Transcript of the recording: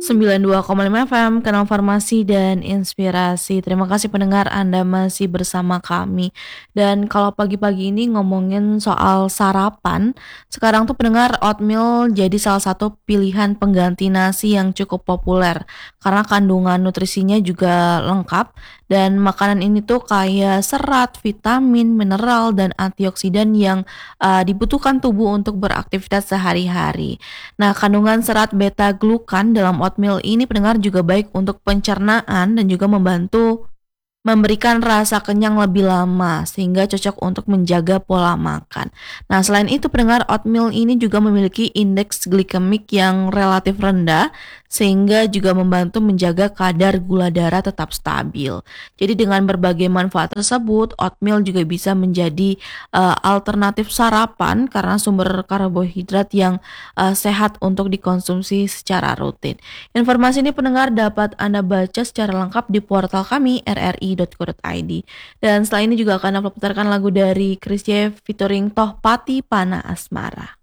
92,5 FM, Kanal Farmasi dan Inspirasi. Terima kasih pendengar Anda masih bersama kami. Dan kalau pagi-pagi ini ngomongin soal sarapan, sekarang tuh pendengar oatmeal jadi salah satu pilihan pengganti nasi yang cukup populer. Karena kandungan nutrisinya juga lengkap dan makanan ini tuh kaya serat, vitamin, mineral, dan antioksidan yang dibutuhkan tubuh untuk beraktivitas sehari-hari. Nah, kandungan serat beta glukan dalam oatmeal ini pendengar juga baik untuk pencernaan dan juga membantu memberikan rasa kenyang lebih lama sehingga cocok untuk menjaga pola makan. Nah, selain itu pendengar oatmeal ini juga memiliki indeks glikemik yang relatif rendah sehingga juga membantu menjaga kadar gula darah tetap stabil. Jadi dengan berbagai manfaat tersebut, oatmeal juga bisa menjadi alternatif sarapan karena sumber karbohidrat yang sehat untuk dikonsumsi secara rutin. Informasi ini pendengar dapat Anda baca secara lengkap di portal kami rri.co.id. Dan setelah ini juga akan aku putarkan lagu dari Chrisye featuring Tohpati Pana Asmara.